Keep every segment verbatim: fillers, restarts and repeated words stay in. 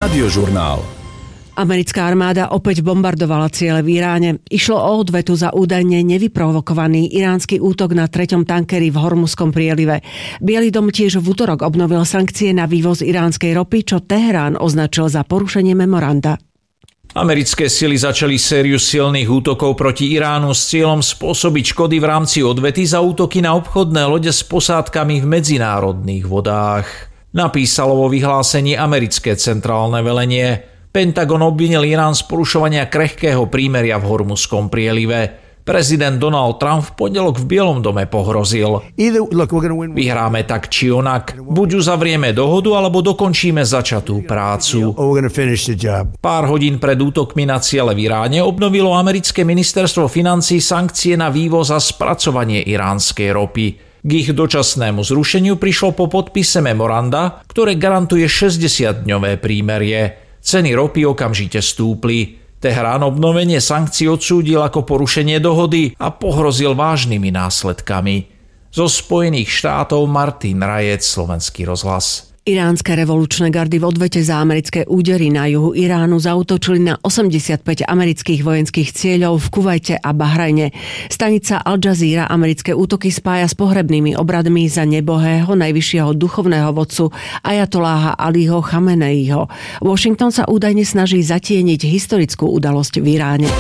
Radiožurnál. Americká armáda opäť bombardovala ciele v Iráne. Išlo o odvetu za údajne nevyprovokovaný iránsky útok na treťom tankeri v Hormuzskom prielive. Biely dom tiež v utorok obnovil sankcie na vývoz iránskej ropy, čo Teherán označil za porušenie memoranda. Americké sily začali sériu silných útokov proti Iránu s cieľom spôsobiť škody v rámci odvety za útoky na obchodné lode s posádkami v medzinárodných vodách. Napísalo vo vyhlásení americké centrálne velenie. Pentagon obvinil Irán z porušovania krehkého prímeria v Hormuzskom prielive. Prezident Donald Trump v pondelok v Bielom dome pohrozil. Vyhráme tak či onak. Buď uzavrieme dohodu, alebo dokončíme začatú prácu. Pár hodín pred útokmi na ciele v Iráne obnovilo americké ministerstvo financií sankcie na vývoz a spracovanie iránskej ropy. K ich dočasnému zrušeniu prišlo po podpise memoranda, ktoré garantuje šesťdesiatdňové prímerie. Ceny ropy okamžite stúpli. Teherán obnovenie sankcií odsúdil ako porušenie dohody a pohrozil vážnymi následkami. Zo Spojených štátov Martin Rajec, Slovenský rozhlas. Iránske revolučné gardy v odvete za americké údery na juhu Iránu zaútočili na osemdesiatpäť amerických vojenských cieľov v Kuvajte a Bahrajne. Stanica Al Jazeera americké útoky spája s pohrebnými obradmi za nebohého najvyššieho duchovného vodcu ajatoláha Aliho Chameneiho. Washington sa údajne snaží zatieniť historickú udalosť v Iráne.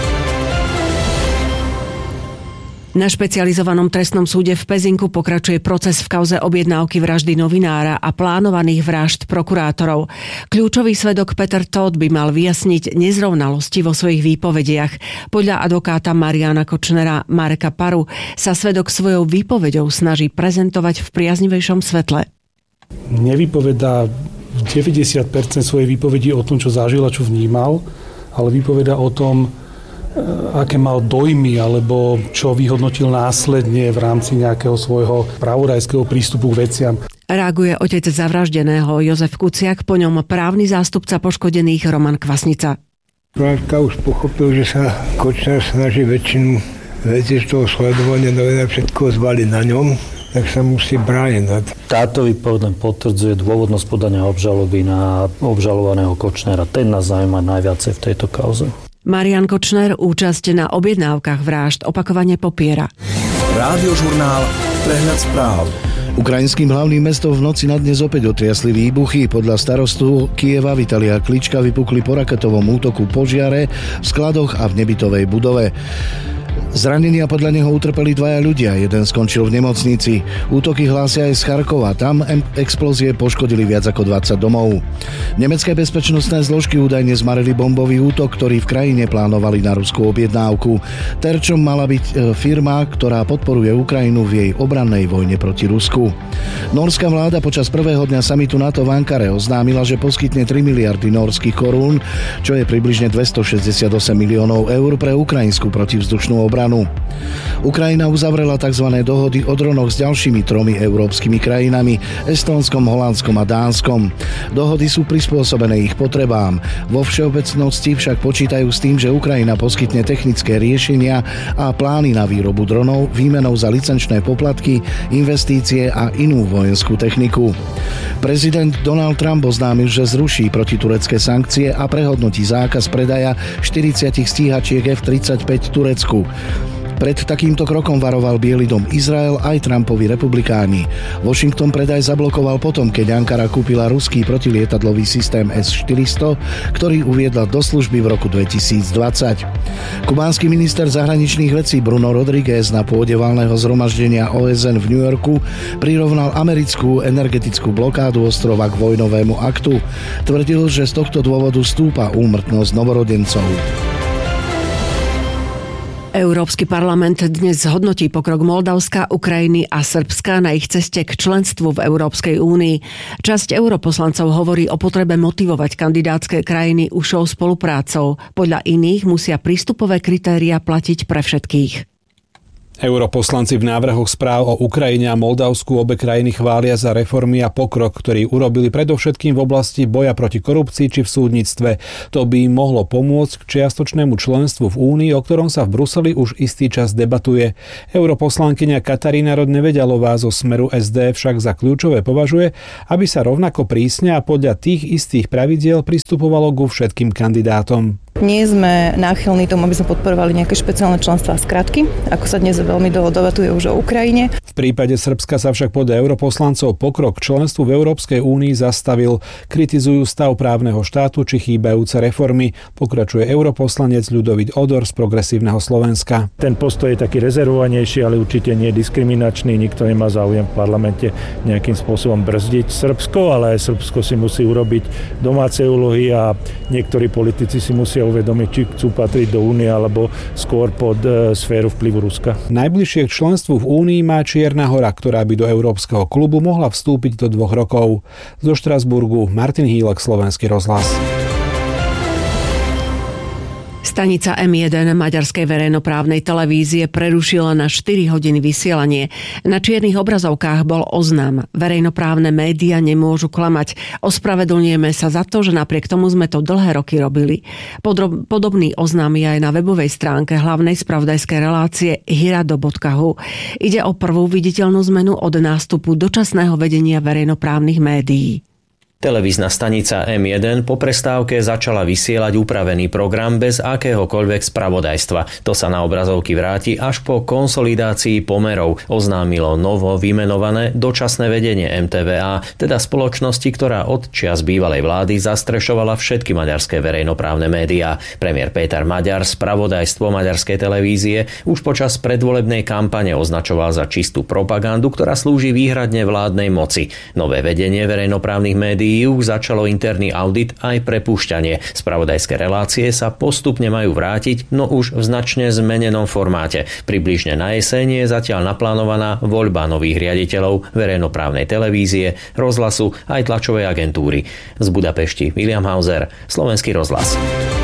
Na špecializovanom trestnom súde v Pezinku pokračuje proces v kauze objednávky vraždy novinára a plánovaných vražd prokurátorov. Kľúčový svedok Peter Todt by mal vyjasniť nezrovnalosti vo svojich výpovediach. Podľa advokáta Mariana Kočnera Mareka Paru sa svedok svojou výpoveďou snaží prezentovať v priaznivejšom svetle. Nevypovedá deväťdesiat percent svojej výpovedi o tom, čo zažil a čo vnímal, ale vypovedá o tom, aké mal dojmy, alebo čo vyhodnotil následne v rámci nejakého svojho pravodajského prístupu k veciam. Reaguje otec zavraždeného Jozef Kuciak, po ňom právny zástupca poškodených Roman Kvasnica. Vládka už pochopil, že sa Kočner snaží väčšinu veci z toho sledovania novina všetko zvaliť na ňom, tak sa musí brániť. Táto výpoveď len potvrdzuje dôvodnosť podania obžaloby na obžalovaného Kočnera. Ten nás zaujíma najviacej v tejto kauze. Marian Kočner účasť na objednávkach vražd opakovane popiera. Rádiožurnál, prehľad správ. Ukrajinským hlavným mestom v noci na dnes opäť otriasli výbuchy. Podľa starostu Kieva Vitalia Klička vypukli po raketovom útoku požiare v skladoch a v nebytovej budove. Zranenia podľa neho utrpeli dvaja ľudia, jeden skončil v nemocnici. Útoky hlásia aj z Charkova, tam explózie poškodili viac ako dvadsať domov. Nemecké bezpečnostné zložky údajne zmarili bombový útok, ktorý v krajine plánovali na ruskú objednávku. Terčom mala byť firma, ktorá podporuje Ukrajinu v jej obrannej vojne proti Rusku. Nórská vláda počas prvého dňa samitu NATO v Ankare oznámila, že poskytne tri miliardy nórskych korún, čo je približne dvestošesťdesiatosem miliónov eur pre ukrajinskú protivzdušnú obranu. Ukrajina uzavrela tzv. Dohody o dronoch s ďalšími tromi európskymi krajinami, Estónskom, Holandskom a Dánskom. Dohody sú prispôsobené ich potrebám. Vo všeobecnosti však počítajú s tým, že Ukrajina poskytne technické riešenia a plány na výrobu dronov výmenou za licenčné poplatky, investície a inú vojenskú techniku. Prezident Donald Trump oznámil, že zruší protiturecké sankcie a prehodnotí zákaz predaja štyridsať stíhačiek ef tridsaťpäť Turecku. Pred takýmto krokom varoval Biely dom Izrael aj Trumpovi republikáni. Washington predaj zablokoval potom, keď Ankara kúpila ruský protilietadlový systém es štyristo, ktorý uviedla do služby v roku dvetisícdvadsať. Kubánsky minister zahraničných vecí Bruno Rodriguez na pôde valného zhromaždenia ó es en v New Yorku prirovnal americkú energetickú blokádu ostrova k vojnovému aktu. Tvrdil, že z tohto dôvodu stúpa úmrtnosť novorodencov. Európsky parlament dnes zhodnotí pokrok Moldavska, Ukrajiny a Srbska na ich ceste k členstvu v Európskej únii. Časť europoslancov hovorí o potrebe motivovať kandidátske krajiny užšou spoluprácou. Podľa iných musia prístupové kritériá platiť pre všetkých. Europoslanci v návrhoch správ o Ukrajine a Moldavsku obe krajiny chvália za reformy a pokrok, ktorý urobili predovšetkým v oblasti boja proti korupcii či v súdnictve. To by im mohlo pomôcť k čiastočnému členstvu v Únii, o ktorom sa v Bruseli už istý čas debatuje. Europoslankyňa Katarína Rodne-Veďalová zo Smeru es dé však za kľúčové považuje, aby sa rovnako prísne a podľa tých istých pravidiel pristupovalo ku všetkým kandidátom. Nie sme náchylní tomu, aby sme podporovali nejaké špeciálne členstvá a skratky, ako sa dnes veľmi dlho debatuje už o Ukrajine. V prípade Srbska sa však podľa europoslancov pokrok k členstvu v Európskej únii zastavil. Kritizujú stav právneho štátu či chýbajúce reformy, pokračuje europoslanec Ľudovít Odor z Progresívneho Slovenska. Ten postoj je taký rezervovanejší, ale určite nie diskriminačný. Nikto nemá záujem v parlamente nejakým spôsobom brzdiť Srbsko, ale aj Srbsko si musí urobiť domáce úlohy a niektorí politici si musia uvedomiť, či chcú patriť do únie alebo skôr pod e, sféru vplyvu Ruska. Najbližšie k členstvu v únii má Čierna Hora, ktorá by do Európskeho klubu mohla vstúpiť do dvoch rokov. Zo Štrasburgu Martin Hýlek, Slovenský rozhlas. Stanica em jeden maďarskej verejnoprávnej televízie prerušila na štyri hodiny vysielanie. Na čiernych obrazovkách bol oznam. Verejnoprávne médiá nemôžu klamať. Ospravedlňujeme sa za to, že napriek tomu sme to dlhé roky robili. Podrob, podobný oznam je aj na webovej stránke hlavnej spravodajskej relácie hirado bodka hu. Ide o prvú viditeľnú zmenu od nástupu dočasného vedenia verejnoprávnych médií. Televízna stanica em jeden po prestávke začala vysielať upravený program bez akéhokoľvek spravodajstva. To sa na obrazovky vráti až po konsolidácii pomerov, oznámilo novo vymenované dočasné vedenie em té vé á, teda spoločnosti, ktorá od čias bývalej vlády zastrešovala všetky maďarské verejnoprávne médiá. Premiér Péter Maďar spravodajstvo maďarskej televízie už počas predvolebnej kampane označoval za čistú propagandu, ktorá slúži výhradne vládnej moci. Nové vedenie verejnoprávnych médií už začalo interný audit aj prepúšťanie. Spravodajské relácie sa postupne majú vrátiť, no už v značne zmenenom formáte. Približne na jeseň je zatiaľ naplánovaná voľba nových riaditeľov verejnoprávnej televízie, rozhlasu aj tlačovej agentúry. Z Budapešti William Hauser, Slovenský rozhlas.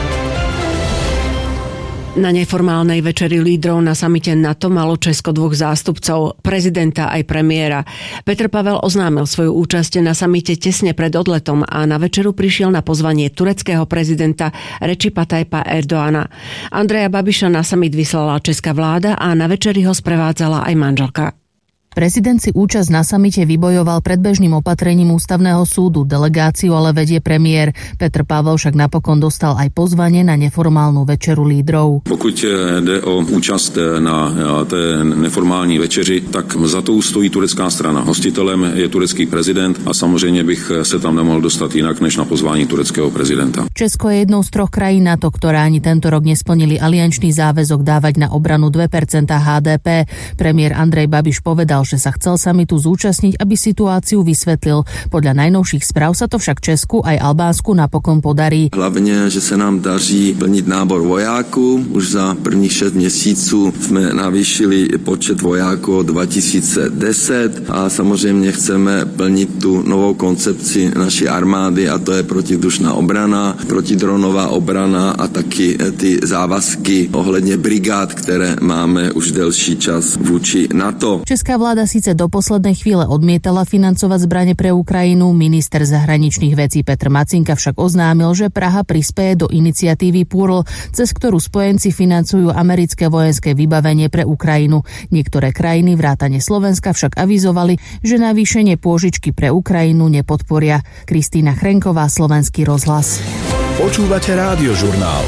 Na neformálnej večeri lídrov na samite NATO malo Česko dvoch zástupcov, prezidenta aj premiéra. Petr Pavel oznámil svoju účasť na samite tesne pred odletom a na večeru prišiel na pozvanie tureckého prezidenta Recipa Tayyipa Erdoğana. Andreja Babiša na samit vyslala česká vláda a na večeri ho sprevádzala aj manželka. Prezident si účasť na samite vybojoval predbežným opatrením ústavného súdu, delegáciu ale vedie premiér. Petr Pavel však napokon dostal aj pozvanie na neformálnu večeru lídrov. Pokud jde o účast na té neformální večeři, tak za to stojí turecká strana. Hostitelem je turecký prezident a samozřejmě bych se tam nemohl dostat jinak než na pozvání tureckého prezidenta. Česko je jednou z troch krajín NATO, ktoré ani tento rok nesplnili aliančný záväzok dávať na obranu dve percentá há dé pé. Premiér Andrej Babiš povedal, že sa chcel samitu zúčastniť, aby situáciu vysvetlil. Podľa najnovších správ sa to však Česku aj Albánsku napokon podarí. Hlavne, že sa nám daří plniť nábor vojáků. Už za prvních šesť měsíců sme navýšili počet vojákov dva tisíce desať a samozrejme chceme plniť tú novou koncepci našej armády a to je protivzdušná obrana, protidronová obrana a taky ty závazky ohledne brigád, ktoré máme už delší čas vúči NATO. Česká vláda Vláda síce do poslednej chvíle odmietala financovať zbrane pre Ukrajinu, minister zahraničných vecí Petr Macinka však oznámil, že Praha prispeje do iniciatívy Púrl, cez ktorú spojenci financujú americké vojenské vybavenie pre Ukrajinu. Niektoré krajiny vrátane Slovenska však avizovali, že navýšenie pôžičky pre Ukrajinu nepodporia. Kristýna Chrenková, Slovenský rozhlas. Počúvate Rádiožurnál.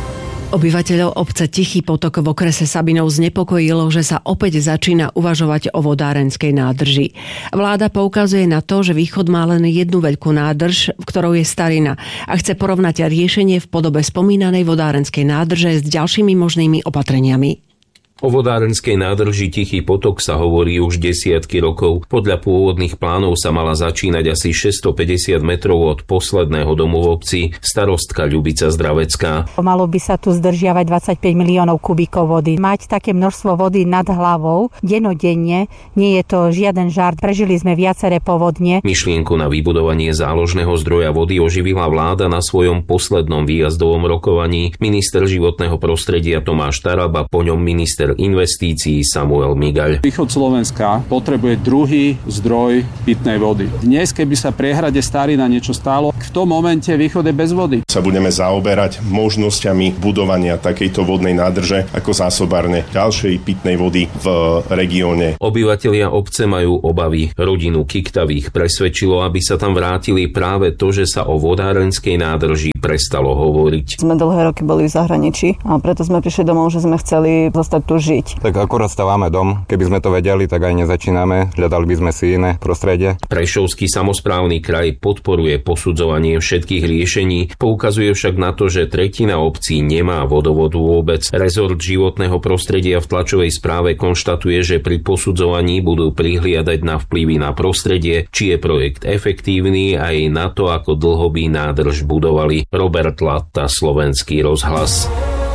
Obyvateľov obce Tichý potok v okrese Sabinov znepokojilo, že sa opäť začína uvažovať o vodárenskej nádrži. Vláda poukazuje na to, že východ má len jednu veľkú nádrž, v ktorou je starina a chce porovnať riešenie v podobe spomínanej vodárenskej nádrže s ďalšími možnými opatreniami. O vodárenskej nádrži Tichý potok sa hovorí už desiatky rokov. Podľa pôvodných plánov sa mala začínať asi šesťstopäťdesiat metrov od posledného domu v obci, starostka Ľubica Zdravecká. Malo by sa tu zdržiavať dvadsaťpäť miliónov kubíkov vody. Mať také množstvo vody nad hlavou denodenne, nie je to žiaden žart. Prežili sme viaceré povodne. Myšlienku na vybudovanie záložného zdroja vody oživila vláda na svojom poslednom výjazdovom rokovaní. Minister životného prostredia Tomáš Taraba, po ňom minister minister investícií Samuel Migaľ. Východ Slovenska potrebuje druhý zdroj pitnej vody. Dnes, keby sa priehrade Starina niečo stalo, v tom momente východ je bez vody. Sa budeme zaoberať možnosťami budovania takejto vodnej nádrže ako zásobárne ďalšej pitnej vody v regióne. Obyvatelia obce majú obavy. Rodinu Kiktavých presvedčilo, aby sa tam vrátili práve to, že sa o vodárenskej nádrži prestalo hovoriť. Sme dlhé roky boli v zahraničí a preto sme prišli domov, že sme chceli zostať tu žiť. Tak akurát stávame dom. Keby sme to vedeli, tak aj nezačíname. Hľadali by sme si iné prostredie. Prešovský samosprávny kraj podporuje posudzovanie všetkých riešení, poukazuje však na to, že tretina obcí nemá vodovodu vôbec. Rezort životného prostredia v tlačovej správe konštatuje, že pri posudzovaní budú prihliadať na vplyvy na prostredie, či je projekt efektívny a aj na to, ako dlho by nádrž budovali. Robert Latta, Slovenský rozhlas.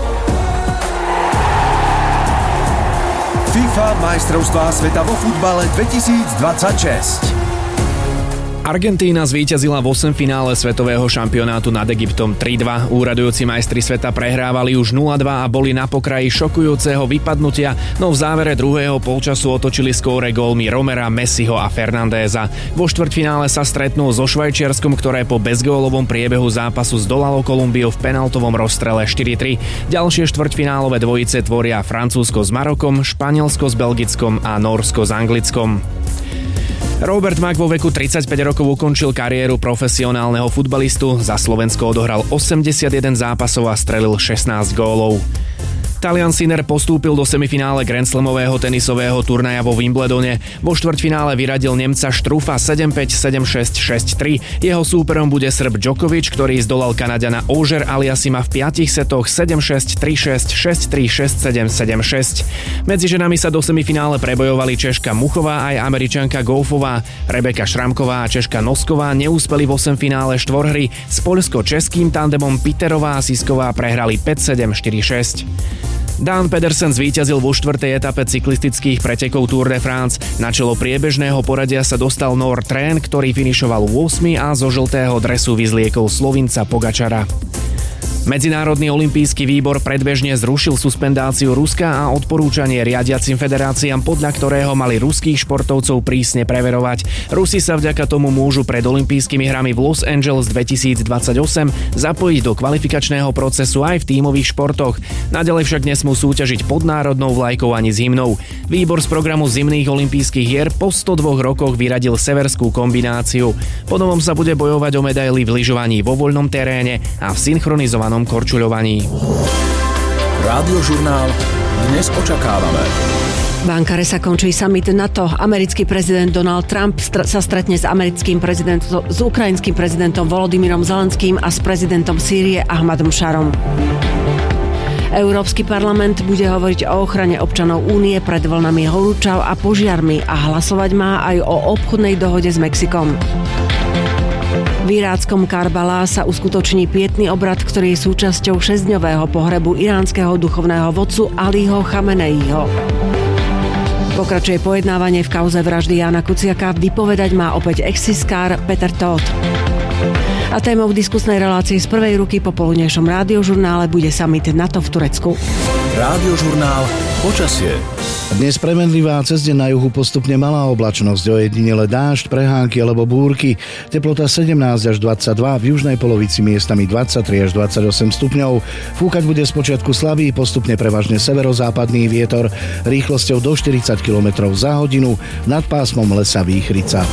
FIFA majstrovstvá sveta vo futbale dvetisícdvadsaťšesť. Argentína zvíťazila v osemfinále svetového šampionátu nad Egyptom tri dva. Úradujúci majstri sveta prehrávali už nula dva a boli na pokraji šokujúceho vypadnutia, no v závere druhého polčasu otočili skóre gólmi Romera, Messiho a Fernandéza. Vo štvrťfinále sa stretnú so Švajčiarskom, ktoré po bezgólovom priebehu zápasu zdolalo Kolumbiu v penaltovom rozstrele štyri tri. Ďalšie štvrťfinálové dvojice tvoria Francúzsko s Marokom, Španielsko s Belgickom a Nórsko s Anglickom. Robert Mak vo veku tridsaťpäť rokov ukončil kariéru profesionálneho futbalistu. Za Slovensko odohral osemdesiatjeden zápasov a strelil šestnásť gólov. Talian Sinner postúpil do semifinále Grand Slamového tenisového turnaja vo Wimbledone. Vo štvrťfinále vyradil Nemca Štrufa sedem päť, sedem šesť, šesť tri. Jeho súperom bude Srb Djokovic, ktorý zdolal Kanaďana Auger Aliassima v piatich setoch sedem šesť, tri šesť, šesť tri, šesť sedem, sedem šesť. Medzi ženami sa do semifinále prebojovali Češka Muchová aj Američanka Goufová. Rebeka Šramková a Češka Nosková neúspeli v osemfinále štvorhry. S poľsko-českým tandemom Piterová a Sisková prehrali päť sedem, štyri šesť. Dan Pedersen zvíťazil vo štvrtej etape cyklistických pretekov Tour de France. Na čelo priebežného poradia sa dostal Nor Tren, ktorý finišoval ôsmy a zo žltého dresu vyzliekol Slovinca Pogačara. Medzinárodný olympijský výbor predbežne zrušil suspendáciu Ruska a odporúčanie riadiacim federáciám, podľa ktorého mali ruských športovcov prísne preverovať. Rusi sa vďaka tomu môžu pred olympijskými hrami v Los Angeles dvetisícdvadsaťosem zapojiť do kvalifikačného procesu aj v tímových športoch. Naďalej však nesmú súťažiť pod národnou vlajkou ani s hymnou. Výbor z programu zimných olympijských hier po sto dvoch rokoch vyradil severskú kombináciu. Po novom sa bude bojovať o medaily v lyžovaní vo voľnom teréne a v synchronizovanom korčuľovaní. Rádiožurnál dnes očakávame. V Ankare sa končí summit NATO. Americký prezident Donald Trump str- sa stretne s americkým prezidentom, s ukrajinským prezidentom Volodymyrom Zelenským a s prezidentom Sýrie Ahmadom Šarom. Európsky parlament bude hovoriť o ochrane občanov únie pred vlnami horúčav a požiarmi a hlasovať má aj o obchodnej dohode s Mexikom. V iráckom Karbala sa uskutoční pietný obrad, ktorý je súčasťou šesťdňového pohrebu iránskeho duchovného vodcu Alího Chameneího. Pokračuje pojednávanie v kauze vraždy Jána Kuciaka. Vypovedať má opäť ex-siskár Peter Todt. A témou diskusnej relácie z prvej ruky po poludnejšom rádiožurnále bude summit NATO v Turecku. Rádiožurnál počasie. Dnes premenlivá, cez deň na juhu postupne malá oblačnosť, ojedinele dážď, prehánky alebo búrky. Teplota sedemnásť až dvadsaťdva, v južnej polovici miestami dvadsaťtri až dvadsaťosem stupňov. Fúkať bude spočiatku slabý, postupne prevažne severozápadný vietor rýchlosťou do štyridsať kilometrov za hodinu, nad pásmom lesa výchrica.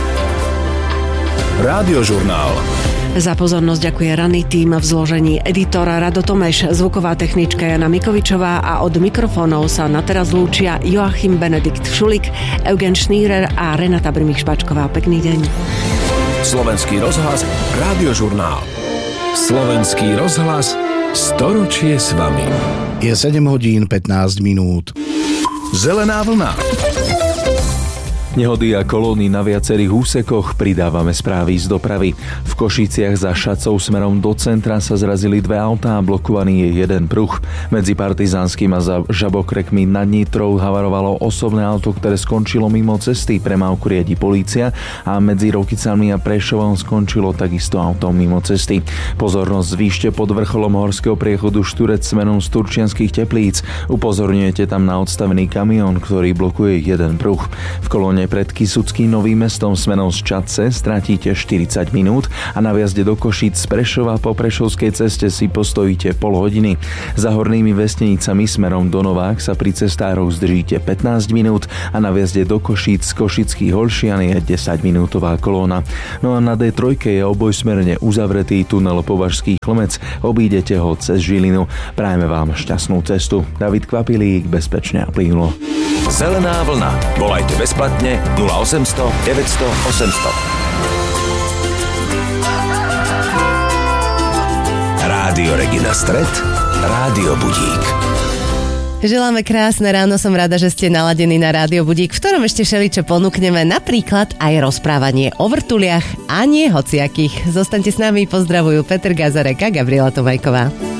Rádiožurnál. Za pozornosť ďakuje ranný tím v zložení editora Rado Tomeš, zvuková technička Jana Mikovičová a od mikrofónov sa na teraz lúčia Joachim Benedikt Šulik, Eugen Šnírer a Renata Brimich-Špačková. Pekný deň. Slovenský rozhlas, Rádiožurnál. Slovenský rozhlas, storočie s vami. Je sedem hodín pätnásť minút. Zelená vlna. Nehody a kolóny na viacerých úsekoch, pridávame správy z dopravy. V Košiciach za Šacou smerom do centra sa zrazili dve autá a blokovaný je jeden pruh. Medzi Partizánskym a za Žabokrekmi nad Nitrou havarovalo osobné auto, ktoré skončilo mimo cesty, premávku riadi polícia a medzi Rokycami a Prešovom skončilo takisto auto mimo cesty. Pozornosť zvýšte pod vrcholom horského priechodu Šturec smerom z Turčianskych Teplíc. Upozorňujete tam na odstavený kamión, ktorý blokuje jeden pruh. V kolóne pred Kysuckým Novým Mestom smerom z Čadce stratíte štyridsať minút a na viazde do Košíc z Prešova po Prešovskej ceste si postojíte pol hodiny. Za Hornými Vestenicami smerom do Novák sa pri cestároch zdržíte pätnásť minút a na viazde do Košíc z Košických Holšian je desaťminútová kolóna. No a na dé tri je obojsmerne uzavretý tunel Považský Chlmec, obídete ho cez Žilinu. Prajeme vám šťastnú cestu. David Kvapilík, bezpečne a plynulo. Zelená vlna. Volajte bezplatne nula osemsto deväťsto osemsto. Rádio Regina Stret, Rádio Budík. Želáme krásne ráno, som rada, že ste naladení na Rádio Budík, v ktorom ešte všeličo ponúkneme, napríklad aj rozprávanie o vrtuliach a nie hociakých. Zostaňte s nami, pozdravujú Peter Gazarek a Gabriela Tomajková.